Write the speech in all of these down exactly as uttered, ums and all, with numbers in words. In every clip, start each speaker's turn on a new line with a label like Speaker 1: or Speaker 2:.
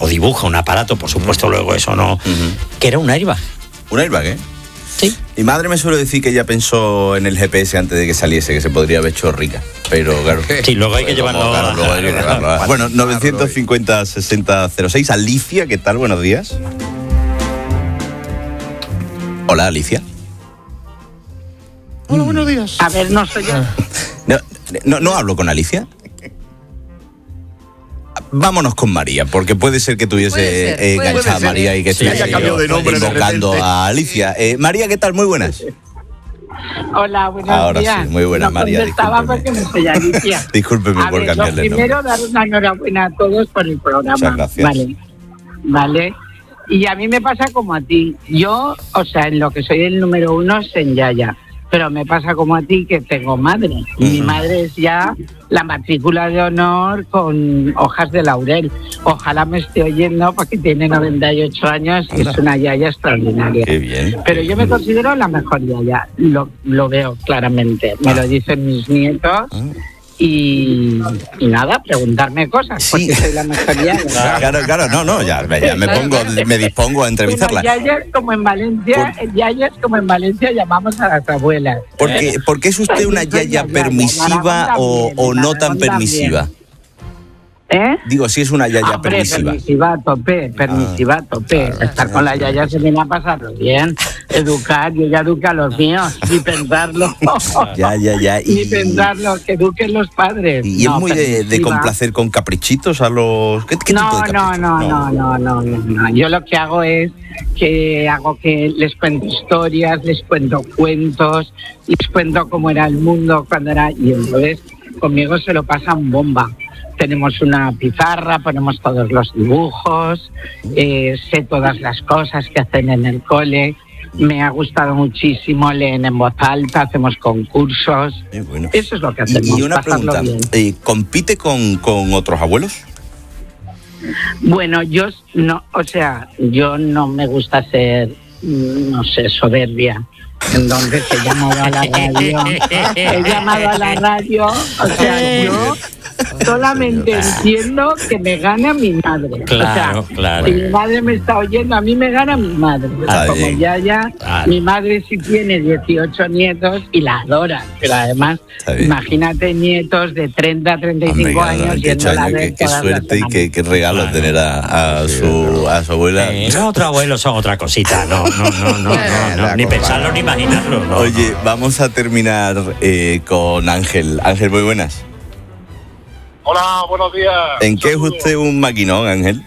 Speaker 1: dibuja, un aparato, por supuesto, luego eso no, uh-huh. que era un airbag.
Speaker 2: ¿Un airbag, eh?
Speaker 1: Sí.
Speaker 2: Mi madre me suele decir que ella pensó en el G P S antes de que saliese, que se podría haber hecho rica. Pero claro.
Speaker 1: Sí, luego hay que llevarlo.
Speaker 2: Como, claro, luego hay que llevarlo. Bueno, novecientos cincuenta sesenta cero seis. Alicia, ¿qué tal? Buenos días. Hola, Alicia.
Speaker 3: Hola, buenos días.
Speaker 4: A ver, no soy yo.
Speaker 2: No, no, no hablo con Alicia. Vámonos con María, porque puede ser que tuviese eh, enganchada a María y que
Speaker 3: sí,
Speaker 2: estuviese invocando a Alicia. Eh, María, ¿qué tal? Muy buenas.
Speaker 4: Hola, buenos
Speaker 2: Ahora
Speaker 4: días.
Speaker 2: sí, muy buenas,
Speaker 4: no
Speaker 2: María.
Speaker 4: Estaba porque no soy Alicia.
Speaker 2: Discúlpeme
Speaker 4: a
Speaker 2: por
Speaker 4: ver,
Speaker 2: cambiarle el nombre.
Speaker 4: Primero, dar una enhorabuena a todos por el programa.
Speaker 2: Muchas gracias.
Speaker 4: Vale, vale. Y a mí me pasa como a ti. Yo, o sea, en lo que soy el número uno es en Yaya. Pero me pasa como a ti que tengo madre. Y uh-huh. mi madre es ya la matrícula de honor con hojas de laurel. Ojalá me esté oyendo porque tiene noventa y ocho años y es una yaya extraordinaria.
Speaker 2: Qué bien.
Speaker 4: Pero yo me considero la mejor yaya. Lo, lo veo claramente. Me lo dicen mis nietos. Uh-huh. Y, y nada, preguntarme cosas,
Speaker 2: sí.
Speaker 4: porque soy la mejor yaya.
Speaker 2: Claro, claro, no, no, ya, ya me pongo, me dispongo a entrevistarla.
Speaker 4: Bueno, yayas como en Valencia, Por... yayas como en Valencia llamamos a las abuelas.
Speaker 2: ¿Por qué, ¿por qué es usted una yaya permisiva o, o no tan permisiva?
Speaker 4: ¿Eh?
Speaker 2: Digo, si es una yaya
Speaker 4: Hombre,
Speaker 2: permisiva.
Speaker 4: Permisiva a tope, permisiva a tope. Claro, Estar claro, con la yaya se viene a pasarlo bien. Educar, yo ya educo a los míos, ni pensarlo.
Speaker 2: Ya, ya, ya.
Speaker 4: Y... Ni pensarlo, que eduquen los padres.
Speaker 2: Y no, es muy de, de complacer con caprichitos a los... ¿Qué, qué
Speaker 4: no,
Speaker 2: tipo de
Speaker 4: no, no, no, no, no, no, no. Yo lo que hago es que hago que les cuento historias, les cuento cuentos, les cuento cómo era el mundo cuando era... Y entonces conmigo se lo pasan bomba. Tenemos una pizarra, ponemos todos los dibujos, eh, sé todas las cosas que hacen en el cole. Me ha gustado muchísimo, leen en voz alta, hacemos concursos.
Speaker 2: Eh, bueno.
Speaker 4: Eso es lo que hacemos.
Speaker 2: Y una pregunta, eh, ¿compite con, con otros abuelos?
Speaker 4: Bueno, yo no, o sea, yo no me gusta ser, no sé, soberbia. Entonces he llamado a la radio, he llamado a la radio, o sea, yo solamente entiendo que me gana mi madre.
Speaker 1: Claro,
Speaker 4: o sea,
Speaker 1: claro.
Speaker 4: Si mi madre me está oyendo, a mí me gana mi madre. O sea, como ya, ya, ah, mi madre sí tiene dieciocho nietos y la adora, pero además, imagínate nietos de treinta, treinta y cinco Hombre, años.
Speaker 2: Qué, años, qué, qué suerte y qué, qué regalo claro. tener a, a, su, a su abuela.
Speaker 1: Eh, los otros abuelos son otra cosita, no, no, no, no, no, no ni pensarlo ni imaginarlo. No.
Speaker 2: Oye, vamos a terminar eh, con Ángel. Ángel, muy buenas.
Speaker 5: Hola, buenos días.
Speaker 2: ¿En qué es usted un maquinón, Ángel?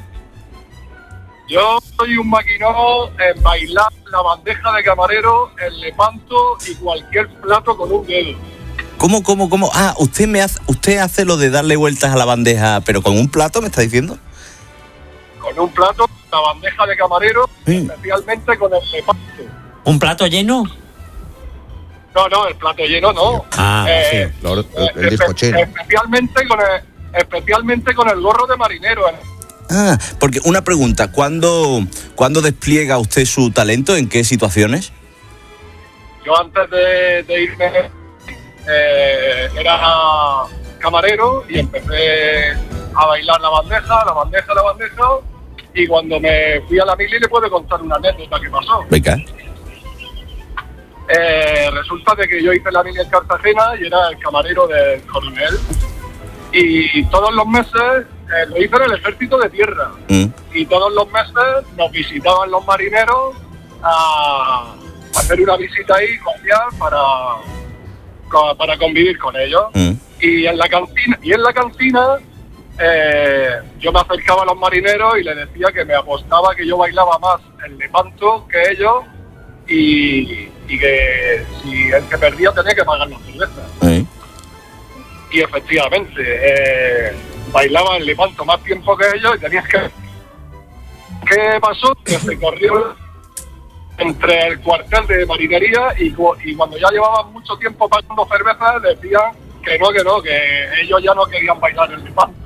Speaker 5: Yo soy un maquinón en bailar la bandeja de camarero, el lepanto y cualquier plato con un dedo.
Speaker 2: ¿Cómo, cómo, cómo? Ah, usted me hace, usted hace lo de darle vueltas a la bandeja, pero con un plato, ¿me está diciendo?
Speaker 5: Con un plato, la bandeja de camarero, sí. especialmente con el lepanto.
Speaker 1: ¿Un plato lleno?
Speaker 5: No, no, el plato lleno no.
Speaker 1: Ah,
Speaker 5: eh,
Speaker 3: sí, claro, el, el
Speaker 5: espe-
Speaker 3: bizcochero.
Speaker 5: Especialmente con el, especialmente con el gorro de marinero. ¿eh?
Speaker 2: Ah, porque una pregunta, ¿cuándo, ¿cuándo despliega usted su talento? ¿En qué situaciones?
Speaker 5: Yo antes de, de irme eh, era camarero y empecé a bailar la bandeja, la bandeja, la bandeja, y cuando me fui a la mili le puedo contar una anécdota que pasó.
Speaker 2: Venga.
Speaker 5: Eh, resulta de que yo hice la mili en Cartagena y era el camarero del coronel y todos los meses eh, lo hice en el ejército de tierra mm. y todos los meses nos visitaban los marineros a, a hacer una visita ahí cordial para, para convivir con ellos mm. y en la cantina y en la cantina eh, yo me acercaba a los marineros y les decía que me apostaba que yo bailaba más el lepanto que ellos y, y que si el que perdía tenía que pagar las cervezas. ¿Sí? Y efectivamente, eh, bailaba el lepanto más tiempo que ellos y tenías que... ¿Qué pasó? Que se corrió entre el cuartel de marinería y, y cuando ya llevaban mucho tiempo pagando cervezas decían que no, que no, que ellos ya no querían bailar el lepanto.